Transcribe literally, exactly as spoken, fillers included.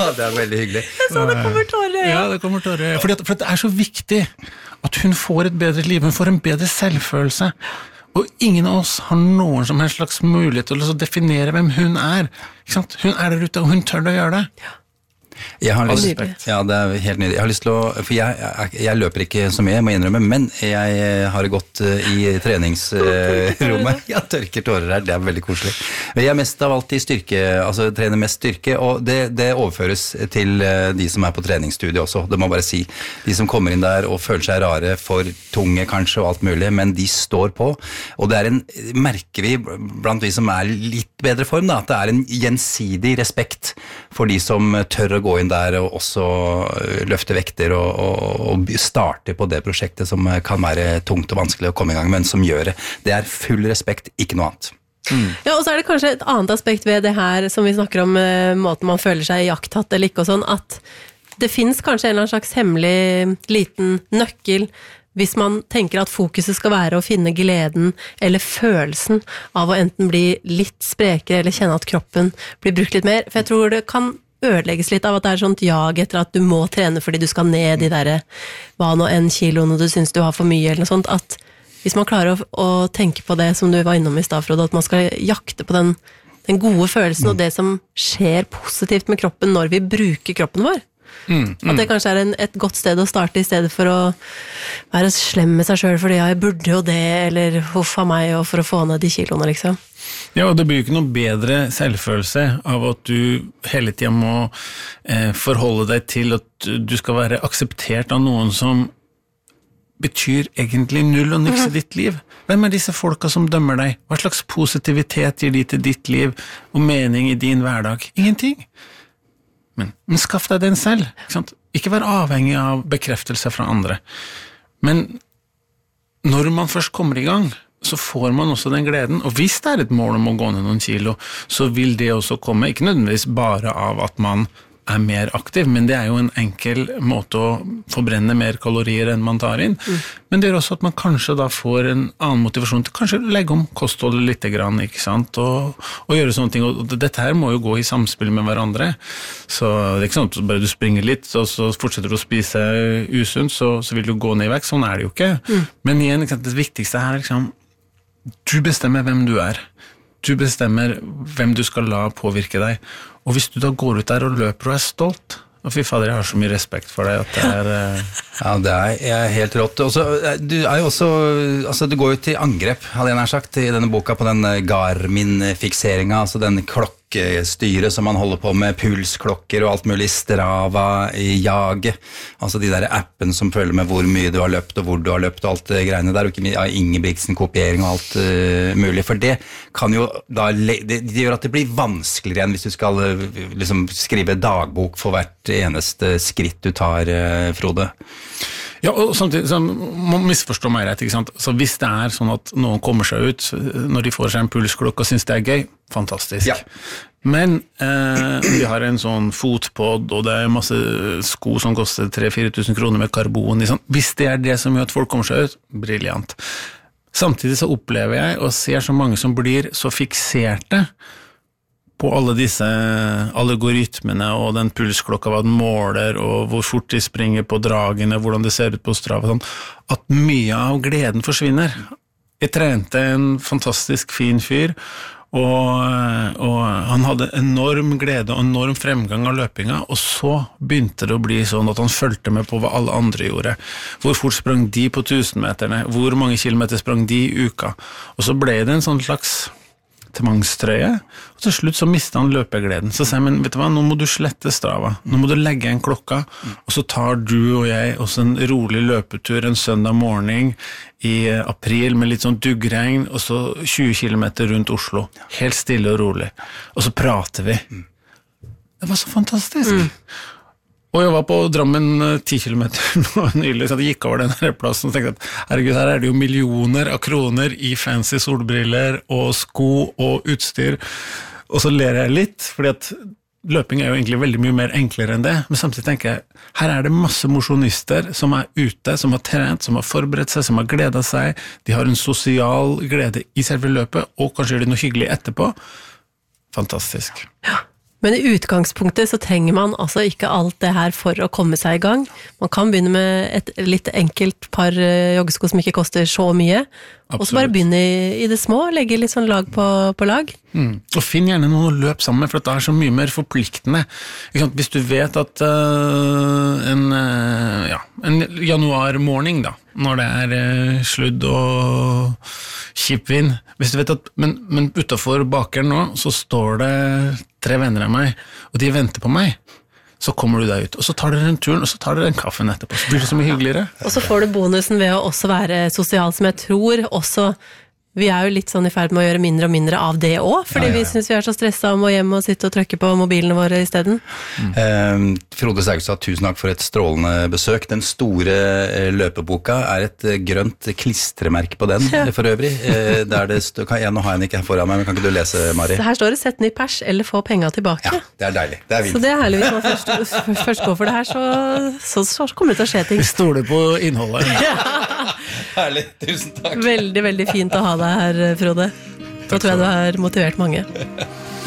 det er veldig hyggelig. Jeg så det kommer tårer. Ja, det kommer tårer. Fordi at, for det er så viktig at hun får et bedre liv, hun får en bedre selvfølelse. Og ingen av oss har noen som helst slags mulighet til å definere hvem hun er. Ikke sant? Hun er der ute, og hun tør å gjøre det. Ja. Jeg har lyst, ja, det er helt nydelig. Jeg har lyst til å, for jeg, jeg, jeg løper ikke så mye, jeg må innrømme, men jeg har gått i treningsrommet. Jeg tørker tårer her, det er veldig koselig. Jeg er mest av alt i styrke, altså trener mest styrke, og det, det overføres til de som er på treningsstudiet også, det må jeg bare si. De som kommer inn der og føler seg rare, for tunge kanskje og alt mulig, men de står på, og det er en, merker vi blant vi som er litt bedre form, da, at det er en gjensidig respekt for de som tør å gå inn der og også løfte vekter og, og, og starte på det prosjektet som kan være tungt og vanskelig å komme i gang, men som gjør det. Det er full respekt, ikke noe annet. Mm. Ja, og så er det kanskje et annet aspekt ved det her som vi snakker om, uh, måten man føler seg jakttatt eller ikke og sånn, at det finnes kanskje en eller annen slags hemmelig liten nøkkel hvis man tenker at fokuset skal være å finne gleden eller følelsen av å enten bli litt sprekere eller kjenne at kroppen blir brukt litt mer. For jeg tror det kan ødelegges litt av at det er sånt jag etter at du må trene fordi du skal ned i der hva nå en kilo når du synes du har for mye eller noe sånt, at hvis man klarer å, å tenke på det som du var innom i stad, Frode, at man skal jakte på den, den gode følelsen mm. og det som skjer positivt med kroppen når vi bruker kroppen vår. Mm, mm. At det kanskje er en, et godt sted å starte i stedet for å være slem med seg selv fordi ja, jeg burde jo det, eller huffa meg og for å få ned de kiloene liksom. Ja, og det blir jo ikke noe bedre selvfølelse av at du hele tiden må eh, forholde deg til at du skal være akseptert av noen som betyr egentlig null og niks i ditt liv. Hvem er disse folka som dømmer deg? Hva slags positivitet gir de til ditt liv og mening i din hverdag? Ingenting. Men, men skaff deg den selv. Ikke sant? Ikke vær avhengig av bekreftelse fra andre. Men når man først kommer i gang, så får man også den gleden, og hvis det er et mål om å gå ned noen kilo, så vil det også komme, ikke nødvendigvis bare av at man er mer aktiv, men det er jo en enkel måte å forbrenne mer kalorier enn man tar inn, mm. men det gjør også at man kanskje da får en annen motivasjon til kanskje legge om kostholdet litt grann, ikke sant, og, og gjøre sånne ting, og dette her må jo gå i samspill med hverandre, så det er ikke sånn at bare du springer litt, og så fortsetter du å spise usunt, så, så vil du gå ned i vekt, sånn er det jo ikke, mm. men igjen, ikke sant, det viktigste her er liksom, du bestemmer hvem du er. Du bestemmer hvem du skal la påvirke deg. Og hvis du da går ut der og løper og er stolt, og fy fader, jeg har så mye respekt for deg at det er... Uh... Ja, det er, er helt rått. Også, du er jo også, altså du går jo til angrep, hadde jeg nær sagt, i denne boka på den Garmin-fikseringen, altså den klokkestyret som man holder på med, pulsklokker og alt mulig, Strava i jaget, altså de der appen som følger med hvor mye du har løpt og hvor du har løpt og alt det greiene der, og ikke ja, Ingebrigtsen-kopiering og alt uh, mulig, for det kan jo da, det, det gjør at det blir vanskeligere enn hvis du skal uh, liksom skrive dagbok for hvert eneste skritt du tar, uh, Frode. Ja, og samtidig, så må misforstå meg rett, ikke sant? Så hvis det er sånn at noen kommer seg ut når de får seg en pulsklokk og synes det er gøy, fantastisk. Ja. Men eh, vi har en sånn fotpod, og det er masse sko som koster tre til fire tusen kroner med karbon. Liksom. Hvis det er det som gjør at folk kommer seg ut, briljant. Samtidig så opplever jeg og ser så mange som blir så fikserte på alle disse algoritmene og den pulsklokka, hva den måler, og hvor fort de springer på dragene, hvordan det ser ut på Strava, sånn, at mye av gleden forsvinner. Jeg trente en fantastisk fin fyr, og, og han hadde enorm glede og enorm fremgang av løpinga, og så begynte det å bli sånn at han følte med på hva alle andre gjorde. Hvor fort sprang de på tusenmeterne, hvor mange kilometer sprang de i uka, og så ble det en sånn slags tvangstrøye, og til slutt så mistet han løpegleden. Så sier jeg, men vet du hva, nå må du slette Strava, nå må du legge en klokka, og så tar du og jeg også en rolig løpetur en søndag morgen i april med litt sånn duggregn, og så tjue kilometer rundt Oslo, helt stille og rolig, og så prater vi. Det var så fantastisk. Mm. Og jeg var på Drammen ti kilometer nå nylig, så jeg gikk over den her plassen og tenkte at herregud, her er det jo millioner av kroner i fancy solbriller og sko og utstyr, og så ler jeg litt, fordi at løping er jo egentlig veldig mye mer enklere enn det, men samtidig tenker jeg, her er det masse mosjonister som er ute, som har trent, som har forberedt seg, som har gledet seg, de har en sosial glede i selve løpet, og kanskje gjør de noe hyggelig etterpå. Fantastisk. Ja. Men i utgangspunktet så trenger man altså ikke alt det her for å komme seg i gang. Man kan begynne med et litt enkelt par joggesko som ikke koster så mye, Absolutt. Og så bare begynne i, i det små, legge litt sånn lag på, på lag. Mm. Og finn gjerne noen å løpe sammen med, for det er så mye mer forpliktende. Hvis du vet at uh, en, uh, ja, en januarmorgen da, når det er uh, sludd og kjipvind, hvis du vet at, men, men utenfor bakeren nå, så står det tre venner av meg, og de venter på meg. Så kommer du deg ut, og så tar dere en turen, og så tar dere en kaffen etterpå. Så blir det så mye hyggeligere. Og så får du bonusen ved å også være sosial, som jeg tror også. Vi er jo litt sånn i ferd med å gjøre mindre og mindre av det også, fordi ja, ja, ja. Vi synes vi er så stresset om å hjem og sitte og trykke på mobilene våre i stedet. Mm. Eh, Frode Saugstad, tusen takk for et strålende besøk. Den store eh, løpeboka er et eh, grønt klistremerke på den, ja. For øvrig. Eh, der det stå, kan, jeg, nå har jeg den ikke foran meg, men kan ikke du lese, Mari? Her står det sett ny pers, eller få penger tilbake. Ja, det er deilig. Det er fint. Så det er herlig hvis man først, først går for det her, så, så, så kommer det til å skje ting. Vi stoler på innholdet. Ja. Herlig, tusen takk. Veldig, veldig fint å ha deg her, Frode. Da tror jeg du har motivert mange.